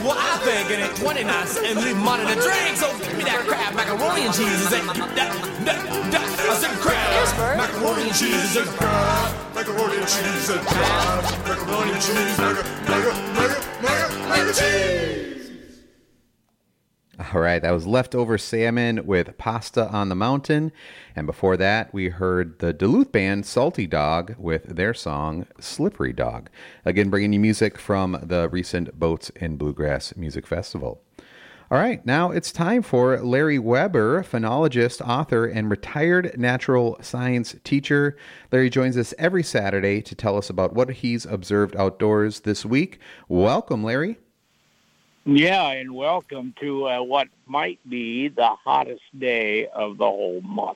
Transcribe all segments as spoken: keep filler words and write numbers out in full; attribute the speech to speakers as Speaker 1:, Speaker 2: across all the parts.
Speaker 1: what I think, and it's twenty-nine cents and leave money to drink. So give me that crab macaroni and cheese. That, that, that, that, I said crab macaroni and cheese. And crab macaroni and cheese. And crab macaroni and cheese. Maca, maca, maca, maca, maca cheese.
Speaker 2: All right, that was Leftover Salmon with Pasta on the Mountain. And before that, we heard the Duluth band Salty Dog with their song Slippery Dog. Again, bringing you music from the recent Boats and Bluegrass Music Festival. All right, now it's time for Larry Weber, phenologist, author, and retired natural science teacher. Larry joins us every Saturday to tell us about what he's observed outdoors this week. Welcome, Larry.
Speaker 3: Yeah, and welcome to uh, what might be the hottest day of the whole month.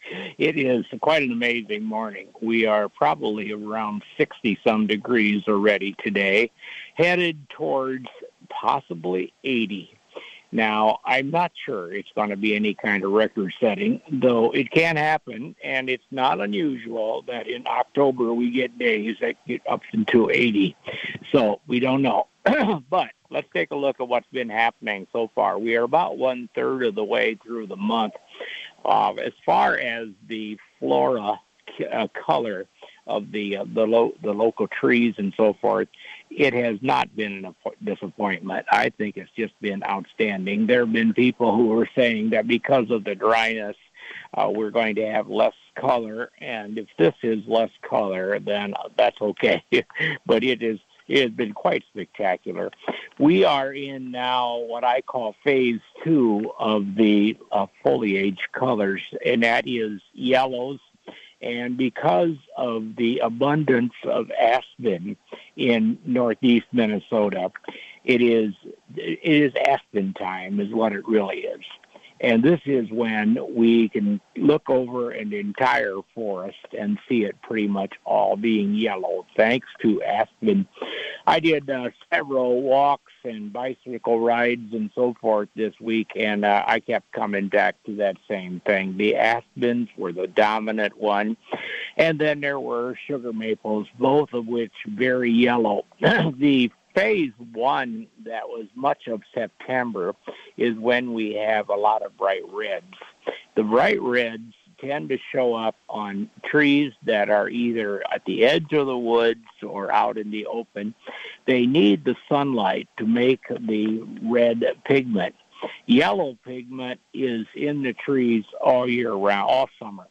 Speaker 3: It is quite an amazing morning. We are probably around sixty-some degrees already today, headed towards possibly eighty. Now, I'm not sure it's going to be any kind of record-setting, though it can happen, and it's not unusual that in October we get days that get up into eighty. So we don't know. But let's take a look at what's been happening so far. We are about one-third of the way through the month. Uh, as far as the flora uh, color of the uh, the, lo- the local trees and so forth, it has not been a disappointment. I think it's just been outstanding. There have been people who were saying that because of the dryness, uh, we're going to have less color, and if this is less color, then that's okay. But it is It has been quite spectacular. We are in now what I call phase two of the uh, foliage colors, and that is yellows. And because of the abundance of aspen in northeast Minnesota, it is it is aspen time is what it really is. And this is when we can look over an entire forest and see it pretty much all being yellow, thanks to aspen. I did uh, several walks and bicycle rides and so forth this week, and uh, I kept coming back to that same thing. The aspens were the dominant one, and then there were sugar maples, both of which very yellow. The phase one that was much of September is when we have a lot of bright reds. The bright reds tend to show up on trees that are either at the edge of the woods or out in the open. They need the sunlight to make the red pigment. Yellow pigment is in the trees all year round, all summer,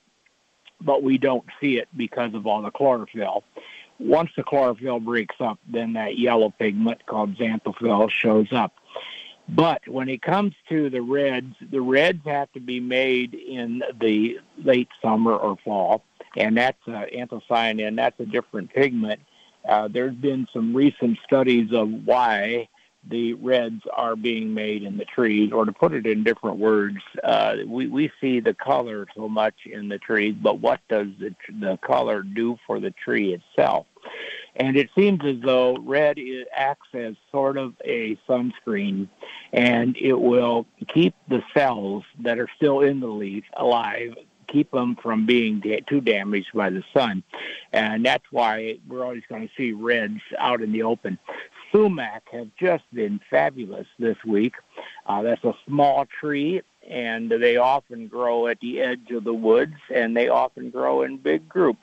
Speaker 3: but we don't see it because of all the chlorophyll. Once the chlorophyll breaks up, then that yellow pigment called xanthophyll shows up. But when it comes to the reds, the reds have to be made in the late summer or fall, and that's uh, anthocyanin. That's a different pigment. Uh, there's been some recent studies of why the reds are being made in the trees, or to put it in different words, uh, we, we see the color so much in the trees, but what does the, the color do for the tree itself? And it seems as though red is, acts as sort of a sunscreen, and it will keep the cells that are still in the leaf alive, keep them from being da- too damaged by the sun. And that's why we're always going to see reds out in the open. Sumac have just been fabulous this week. Uh, that's a small tree, and they often grow at the edge of the woods, and they often grow in big groups.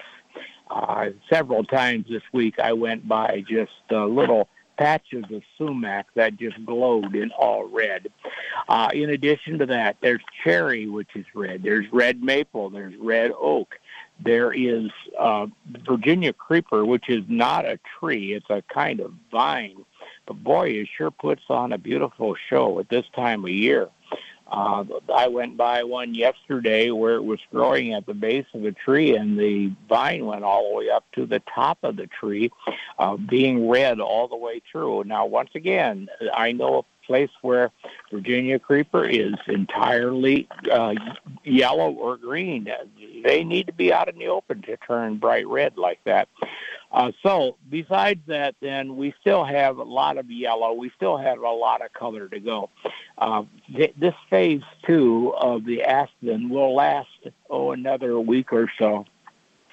Speaker 3: Uh, several times this week I went by just uh, little patches of sumac that just glowed in all red. Uh, in addition to that, there's cherry, which is red. There's red maple. There's red oak. There is uh, Virginia creeper, which is not a tree. It's a kind of vine. But boy, it sure puts on a beautiful show at this time of year. Uh, I went by one yesterday where it was growing at the base of a tree, and the vine went all the way up to the top of the tree, uh, being red all the way through. Now, once again, I know a place where Virginia creeper is entirely uh, yellow or green. They need to be out in the open to turn bright red like that. Uh, so besides that, then we still have a lot of yellow. We still have a lot of color to go. Uh, th- this phase two of the aspen will last, oh, another week or so.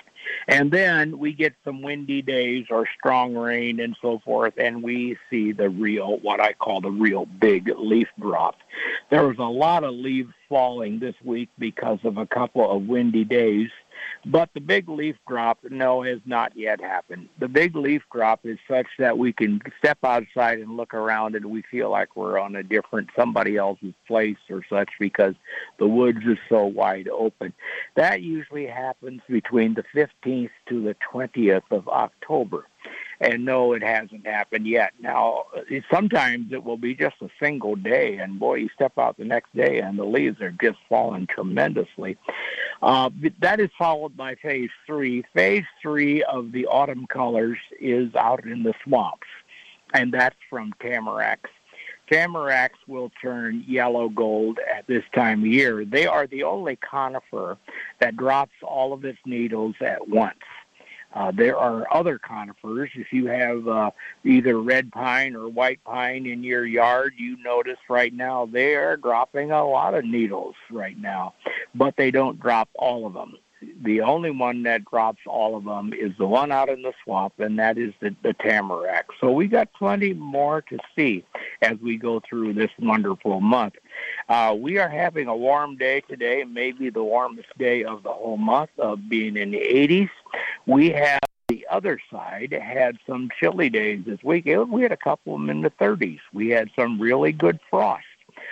Speaker 3: And then we get some windy days or strong rain and so forth, and we see the real, what I call the real big leaf drop. There was a lot of leaves falling this week because of a couple of windy days. But the big leaf drop, no, has not yet happened. The big leaf drop is such that we can step outside and look around and we feel like we're on a different, somebody else's place or such because the woods is so wide open. That usually happens between the fifteenth to the twentieth of October. And no, it hasn't happened yet. Now, sometimes it will be just a single day, and boy, you step out the next day and the leaves are just falling tremendously. Uh, that is followed by phase three. Phase three of the autumn colors is out in the swamps, and that's from tamaracks. Tamaracks will turn yellow gold at this time of year. They are the only conifer that drops all of its needles at once. Uh, there are other conifers. If you have uh, either red pine or white pine in your yard, you notice right now they are dropping a lot of needles right now, but they don't drop all of them. The only one that drops all of them is the one out in the swamp, and that is the, the tamarack. So we got plenty more to see as we go through this wonderful month. Uh, we are having a warm day today, maybe the warmest day of the whole month, of being in the eighties. We have the other side had some chilly days this week. We had a couple of them in the thirties. We had some really good frost.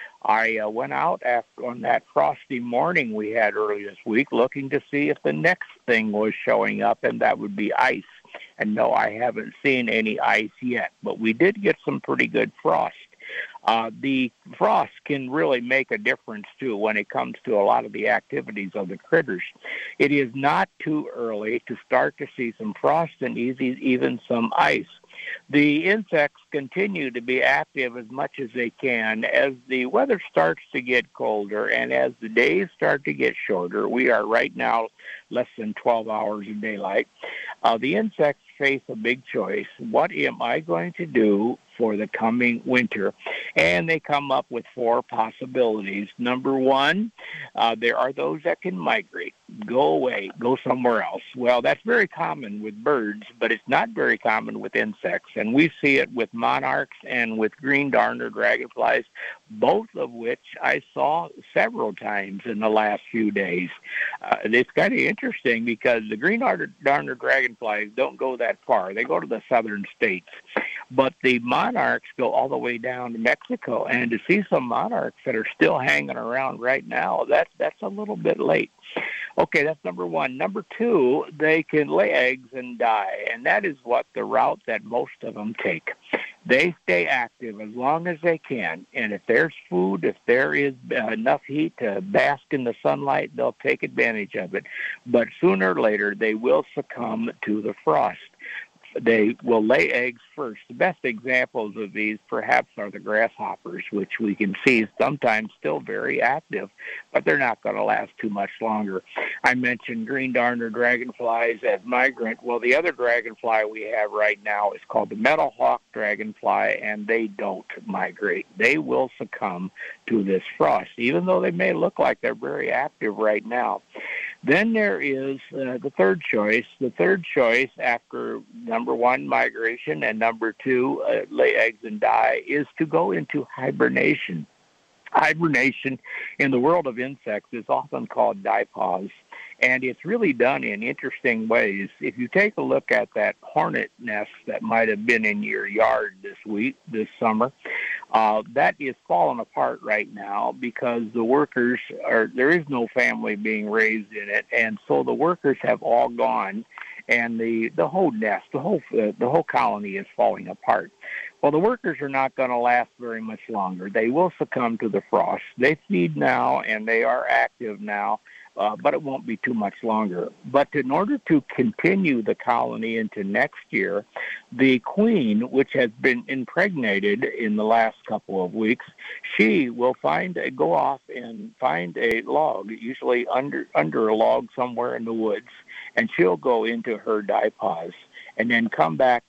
Speaker 3: I uh, went out after, on that frosty morning we had early this week looking to see if the next thing was showing up, and that would be ice. And no, I haven't seen any ice yet, but we did get some pretty good frost. Uh, the frost can really make a difference, too, when it comes to a lot of the activities of the critters. It is not too early to start to see some frost and easy, even some ice. The insects continue to be active as much as they can. As the weather starts to get colder and as the days start to get shorter, we are right now less than twelve hours of daylight, uh, the insects face a big choice. What am I going to do for the coming winter? And they come up with four possibilities. Number one, uh, there are those that can migrate, go away, go somewhere else. Well, that's very common with birds, but it's not very common with insects. And we see it with monarchs and with green darner dragonflies, both of which I saw several times in the last few days. Uh, it's kind of interesting because the green darner, darner dragonflies don't go that far. They go to the southern states. But the monarchs go all the way down to Mexico, and to see some monarchs that are still hanging around right now, that's, that's a little bit late. Okay, that's number one. Number two, they can lay eggs and die, and that is what the route that most of them take. They stay active as long as they can, and if there's food, if there is enough heat to bask in the sunlight, they'll take advantage of it. But sooner or later, they will succumb to the frost. They will lay eggs first. The best examples of these perhaps are the grasshoppers, which we can see sometimes still very active, but they're not going to last too much longer. I mentioned green darner dragonflies as migrant. Well, the other dragonfly we have right now is called the meadowhawk dragonfly, and they don't migrate. They will succumb to this frost, even though they may look like they're very active right now. Then there is uh, the third choice. The third choice after number one, migration, and number two, uh, lay eggs and die, is to go into hibernation. Hibernation in the world of insects is often called dipause, and it's really done in interesting ways. If you take a look at that hornet nest that might have been in your yard this week, this summer, uh, that is falling apart right now because the workers are, there is no family being raised in it, and so the workers have all gone, and the, the whole nest, the whole uh, the whole colony is falling apart. Well, the workers are not going to last very much longer. They will succumb to the frost. They feed now, and they are active now, uh, but it won't be too much longer. But in order to continue the colony into next year, the queen, which has been impregnated in the last couple of weeks, she will find a, go off and find a log, usually under under a log somewhere in the woods, and she'll go into her dipause and then come back next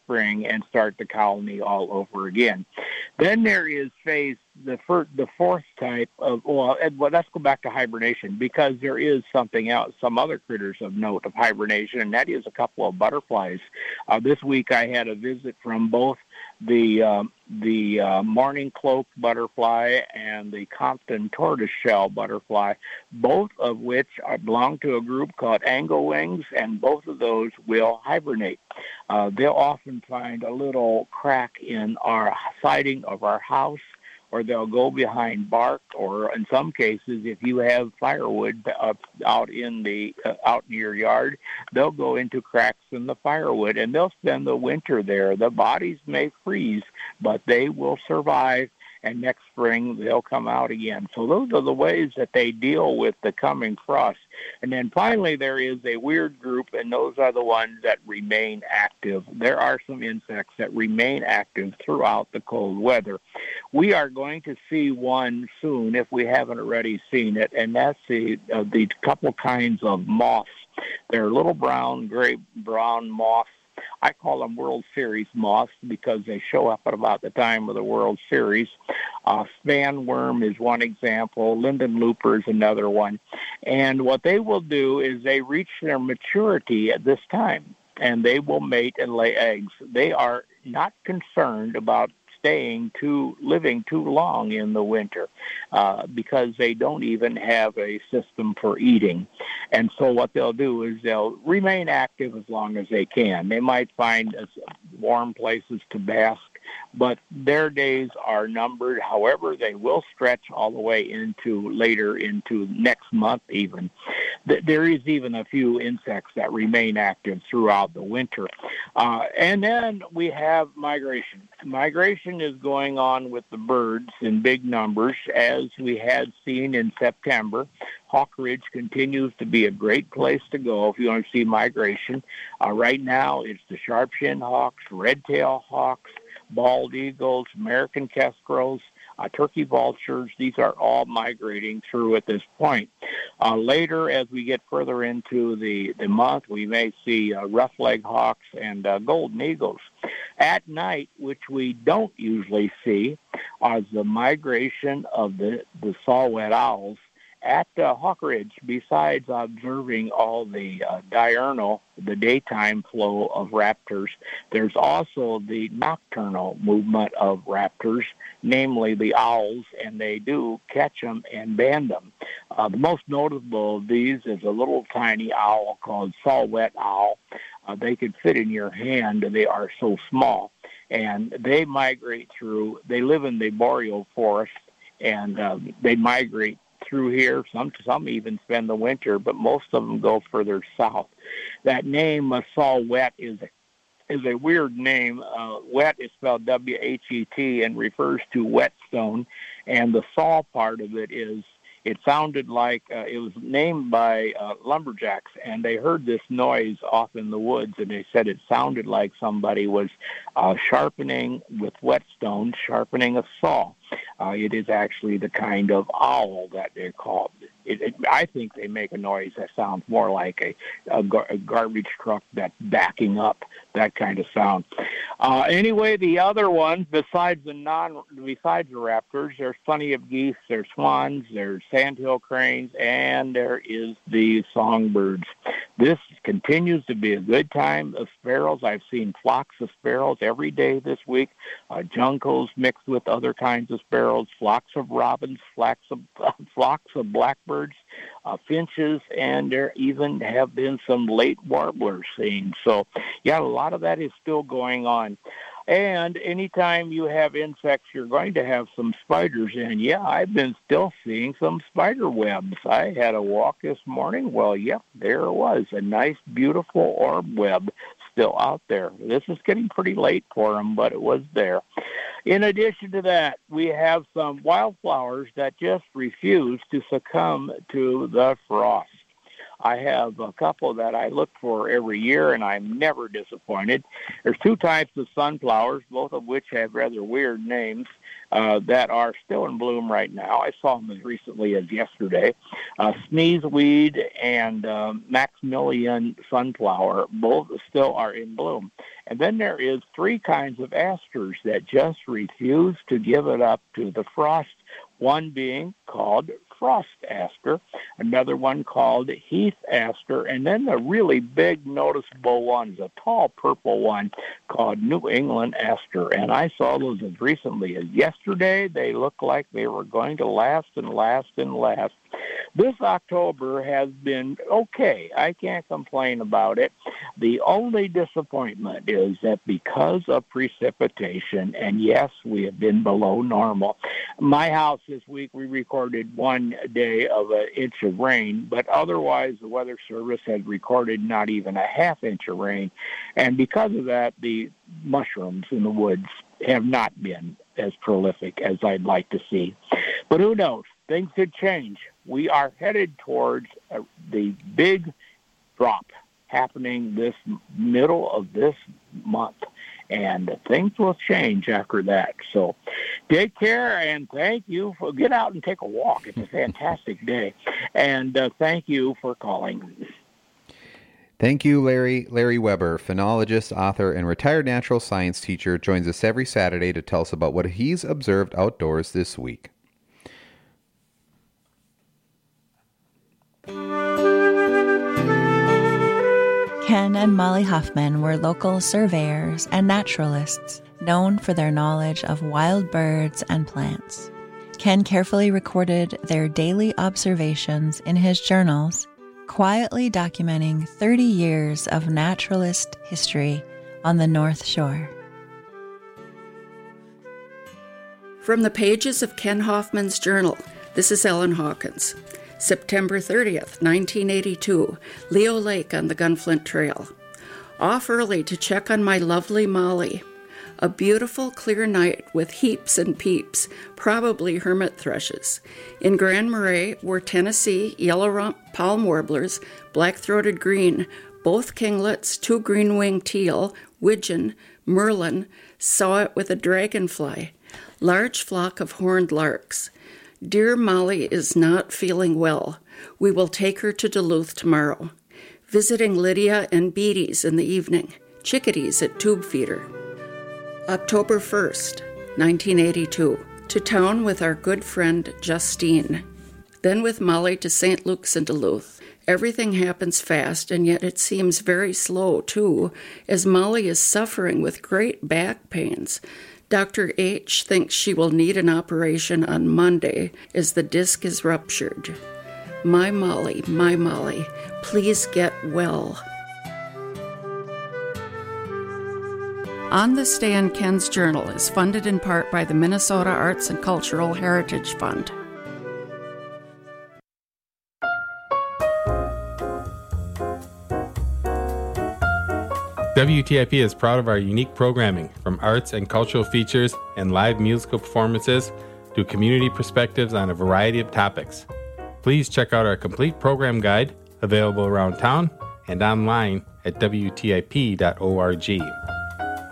Speaker 3: spring and start the colony all over again. Then there is phase, the first, the fourth type of, well, and, well, let's go back to hibernation, because there is something else, some other critters of note of hibernation, and that is a couple of butterflies. Uh, this week I had a visit from both the uh, the uh, morning cloak butterfly and the Compton tortoiseshell butterfly, both of which are, belong to a group called anglewings, and both of those will hibernate. Uh, they'll often find a little crack in our siding of our house, or they'll go behind bark, or in some cases, if you have firewood uh, out in the uh, out in your yard, they'll go into cracks in the firewood, and they'll spend the winter there. The bodies may freeze, but they will survive, and next spring they'll come out again. So those are the ways that they deal with the coming frost. And then finally there is a weird group, and those are the ones that remain active. There are some insects that remain active throughout the cold weather. We are going to see one soon if we haven't already seen it, and that's the, uh, the couple kinds of moths. They're little brown, gray brown moths. I call them World Series moths because they show up at about the time of the World Series. Uh, Spanworm is one example. Linden looper is another one. And what they will do is they reach their maturity at this time, and they will mate and lay eggs. They are not concerned about staying too, living too long in the winter uh, because they don't even have a system for eating. And so what they'll do is they'll remain active as long as they can. They might find uh, warm places to bask, but their days are numbered. However, they will stretch all the way into later into next month even. There is even a few insects that remain active throughout the winter. Uh, and then we have migration. Migration is going on with the birds in big numbers, as we had seen in September. Hawk Ridge continues to be a great place to go if you want to see migration. Uh, right now, it's the sharp-shinned hawks, red-tailed hawks, bald eagles, American kestrels, uh, turkey vultures. These are all migrating through at this point. Uh, later, as we get further into the, the month, we may see uh, rough-leg hawks and uh, golden eagles. At night, which we don't usually see, are the migration of the, the saw-whet owls. At uh, Hawk Ridge, besides observing all the uh, diurnal, the daytime flow of raptors, there's also the nocturnal movement of raptors, namely the owls, and they do catch them and band them. Uh, the most notable of these is a little tiny owl called saw-whet owl. Uh, they could fit in your hand. They are so small, and they migrate through. They live in the boreal forest, and um, they migrate through here. Some some even spend the winter, but most of them go further south. That name, uh, saw-whet, is a, is a weird name. Uh, wet is spelled W H E T and refers to whetstone, and the saw part of it is, it sounded like, uh, it was named by uh, lumberjacks, and they heard this noise off in the woods, and they said it sounded like somebody was uh, sharpening with whetstone, sharpening a saw. Uh, it is actually the kind of owl that they're called. It, it, I think they make a noise that sounds more like a, a, gar- a garbage truck that's backing up, that kind of sound. Uh, anyway, the other ones, besides the non, besides the raptors, there's plenty of geese, there's swans, there's sandhill cranes, and there is the songbirds. This continues to be a good time of sparrows. I've seen flocks of sparrows every day this week, uh, juncos mixed with other kinds of sparrows, flocks of robins, flocks of, uh, flocks of blackbirds, uh, finches, and there even have been some late warblers seen. So, yeah, a lot of that is still going on. And anytime you have insects, you're going to have some spiders. And, yeah, I've been still seeing some spider webs. I had a walk this morning. Well, yep, there it was, a nice, beautiful orb web still out there. This is getting pretty late for them, but it was there. In addition to that, we have some wildflowers that just refuse to succumb to the frost. I have a couple that I look for every year, and I'm never disappointed. There's two types of sunflowers, both of which have rather weird names, uh, that are still in bloom right now. I saw them as recently as yesterday. Uh, sneezeweed and uh, Maximilian sunflower, both still are in bloom. And then there is three kinds of asters that just refuse to give it up to the frost, one being called frost aster, another one called heath aster, and then the really big noticeable one is a tall purple one called New England aster. And I saw those as recently as yesterday. They look like they were going to last and last and last. This October has been okay. I can't complain about it. The only disappointment is that because of precipitation, and yes, we have been below normal. My house this week, we recorded one day of an inch of rain, but otherwise the Weather Service had recorded not even a half inch of rain. And because of that, the mushrooms in the woods have not been as prolific as I'd like to see. But who knows? Things could change. We are headed towards uh, the big drop happening this middle of this month, and things will change after that. So take care, and thank you for get out and take a walk. It's a fantastic day, and uh, thank you for calling.
Speaker 2: Thank you, Larry. Larry Weber, phenologist, author, and retired natural science teacher, joins us every Saturday to tell us about what he's observed outdoors this week.
Speaker 4: Ken and Molly Huffman were local surveyors and naturalists known for their knowledge of wild birds and plants. Ken carefully recorded their daily observations in his journals, quietly documenting thirty years of naturalist history on the North Shore.
Speaker 5: From the pages of Ken Hoffman's journal, this is Ellen Hawkins. September thirtieth, nineteen eighty-two, Leo Lake on the Gunflint Trail. Off early to check on my lovely Molly. A beautiful, clear night with heaps and peeps, probably hermit thrushes. In Grand Marais were Tennessee, yellow rump, palm warblers, black-throated green, both kinglets, two green-winged teal, widgeon, merlin, saw it with a dragonfly, large flock of horned larks. Dear Molly is not feeling well. We will take her to Duluth tomorrow. Visiting Lydia and Beatty's in the evening. Chickadees at Tube Feeder. October first, nineteen eighty-two. To town with our good friend Justine. Then with Molly to Saint Luke's and Duluth. Everything happens fast, and yet it seems very slow, too, as Molly is suffering with great back pains. Doctor H. thinks she will need an operation on Monday as the disc is ruptured. My Molly, my Molly, please get well. On This Day in Ken's Journal is funded in part by the Minnesota Arts and Cultural Heritage Fund.
Speaker 6: W T I P is proud of our unique programming, from arts and cultural features and live musical performances to community perspectives on a variety of topics. Please check out our complete program guide, available around town and online at W T I P dot org.